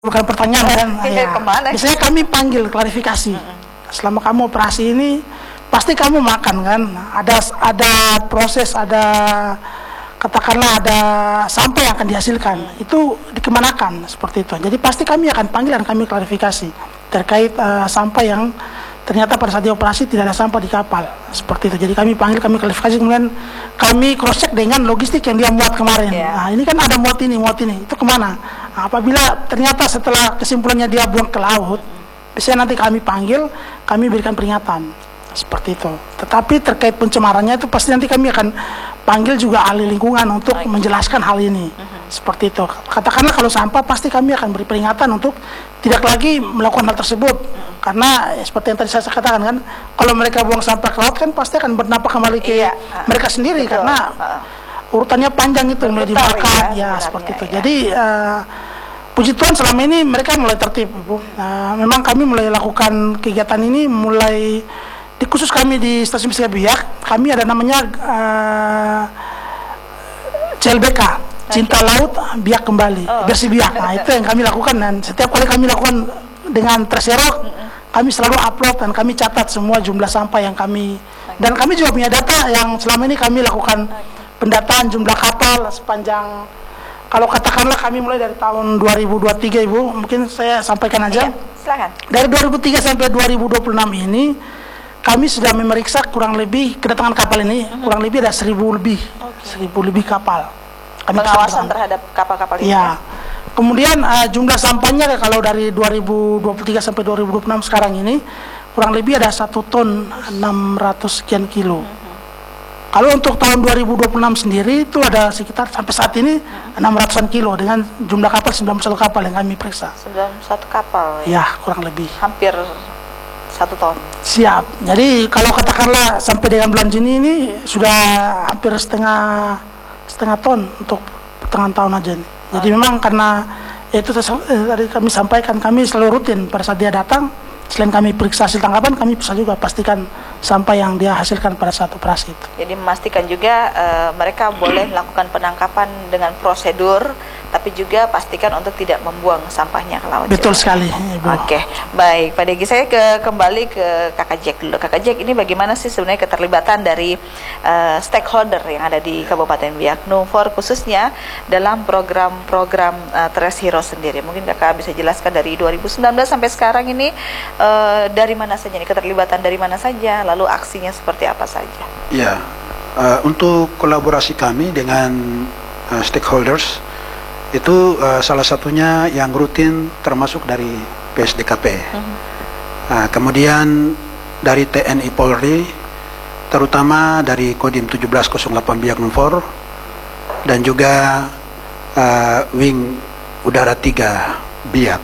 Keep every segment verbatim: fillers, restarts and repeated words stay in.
bukan pertanyaan kan? Ya, ya. kemana? Biasanya kami panggil klarifikasi. Selama kamu operasi ini, pasti kamu makan kan? Ada ada proses, ada katakanlah ada sampah yang akan dihasilkan. Itu dikemanakan seperti itu. Jadi pasti kami akan panggil dan kami klarifikasi terkait uh, sampah yang ternyata pada saat dioperasi tidak ada sampah di kapal seperti itu. Jadi kami panggil, kami klarifikasi, kemudian kami cross check dengan logistik yang dia muat kemarin. Yeah. Nah ini kan ada muat ini, muat ini, itu kemana? Nah, apabila ternyata setelah kesimpulannya dia buang ke laut, biasanya nanti kami panggil, kami berikan peringatan seperti itu. Tetapi terkait pencemarannya itu pasti nanti kami akan panggil juga ahli lingkungan untuk Baik. menjelaskan hal ini. Uh-huh. Seperti itu. Katakanlah kalau sampah pasti kami akan beri peringatan untuk tidak lagi melakukan hal tersebut. Uh-huh. Karena ya, seperti yang tadi saya katakan kan, kalau mereka buang sampah ke laut kan pasti akan berdampak kembali ke iya. mereka sendiri. Betul. Karena uh. urutannya panjang itu, mulai dimakan ya, ya seperti itu. Ya. Jadi uh, puji Tuhan selama ini mereka mulai tertib, Bu. Nah, memang kami mulai lakukan kegiatan ini mulai di khusus kami di Stasiun Bersih Biak, kami ada namanya uh, C L B K, Cinta Laut Biak Kembali, oh. Bersih Biak. Nah, itu yang kami lakukan, dan setiap kali kami lakukan dengan terserok, kami selalu upload dan kami catat semua jumlah sampah yang kami, dan kami juga punya data yang selama ini kami lakukan pendataan jumlah kapal sepanjang, kalau katakanlah kami mulai dari tahun dua ribu dua puluh tiga, Ibu, mungkin saya sampaikan aja. Iya, silakan. Dari dua ribu tiga sampai dua ribu dua puluh enam ini, kami sudah memeriksa kurang lebih kedatangan kapal ini, uh-huh. kurang lebih ada seribu lebih, okay. seribu lebih kapal. Kami pengawasan terhadap kapal-kapal ini. Ya. Kemudian uh, jumlah sampahnya kalau dari dua ribu dua puluh tiga sampai dua ribu dua puluh enam sekarang ini kurang lebih ada satu ton enam ratus sekian kilo. Uh-huh. Kalau untuk tahun dua ribu dua puluh enam sendiri itu ada sekitar sampai saat ini enam ratusan kilo dengan jumlah kapal sembilan puluh satu kapal yang kami periksa. sembilan puluh satu kapal. Ya, ya kurang lebih. Hampir satu ton. Siap. Jadi kalau katakanlah sampai dengan bulan Juni ini sudah hampir setengah setengah ton untuk pertengahan tahun aja nih. Jadi oh. memang karena itu tadi kami sampaikan, kami selalu rutin pada saat dia datang, selain kami periksa hasil tangkapan, kami bisa juga pastikan sampah yang dia hasilkan pada saat operasi itu. Jadi memastikan juga uh, mereka boleh melakukan penangkapan dengan prosedur, tapi juga pastikan untuk tidak membuang sampahnya ke laut. Betul sekali, Ibu. Oke, baik Pak Degi, saya ke, kembali ke Kakak Jack dulu. Kakak Jack, ini bagaimana sih sebenarnya keterlibatan dari uh, stakeholder yang ada di Kabupaten Biak Numfor, khususnya dalam program-program uh, Trace Hero sendiri? Mungkin Kakak bisa jelaskan dari dua ribu sembilan belas sampai sekarang ini uh, dari mana saja nih, keterlibatan dari mana saja, lalu aksinya seperti apa saja? Ya, uh, untuk kolaborasi kami dengan uh, stakeholders itu uh, salah satunya yang rutin termasuk dari P S D K P. Uh-huh. uh, kemudian dari T N I Polri, terutama dari Kodim tujuh belas nol delapan Biak Numfor, dan juga uh, Wing Udara tiga Biak,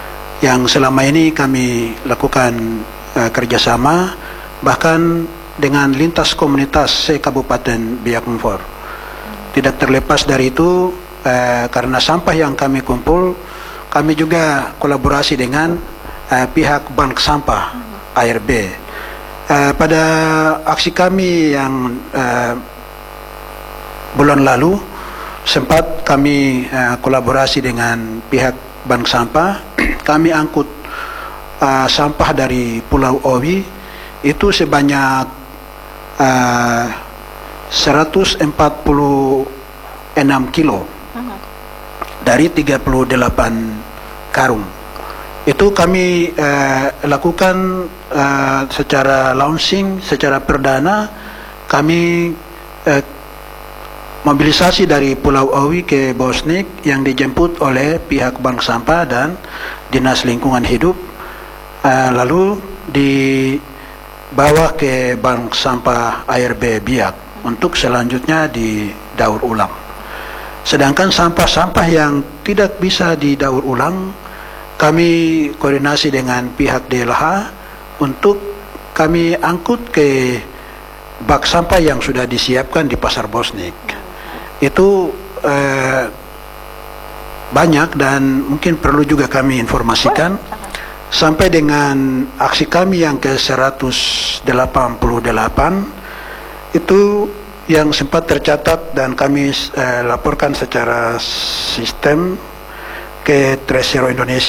yang selama ini kami lakukan uh, kerjasama bahkan dengan lintas komunitas se-Kabupaten Biak Numfor. Uh-huh. Tidak terlepas dari itu, Eh, karena sampah yang kami kumpul, kami juga kolaborasi dengan eh, pihak bank sampah A R B. Eh, pada aksi kami yang eh, bulan lalu, sempat kami eh, kolaborasi dengan pihak bank sampah. Kami angkut eh, sampah dari Pulau Owi itu sebanyak eh, seratus empat puluh enam kilo dari tiga puluh delapan karung. Itu kami eh, lakukan eh, secara launching, secara perdana. Kami eh, mobilisasi dari Pulau Owi ke Bosnik yang dijemput oleh pihak bank sampah dan Dinas Lingkungan Hidup, eh, lalu dibawa ke bank sampah A R B Biak untuk selanjutnya didaur ulang. Sedangkan sampah-sampah yang tidak bisa didaur ulang, kami koordinasi dengan pihak D L H untuk kami angkut ke bak sampah yang sudah disiapkan di Pasar Bosnik. Itu eh, banyak, dan mungkin perlu juga kami informasikan, sampai dengan aksi kami yang ke seratus delapan puluh delapan itu yang sempat tercatat dan kami eh, laporkan secara sistem ke Trade Zero Indonesia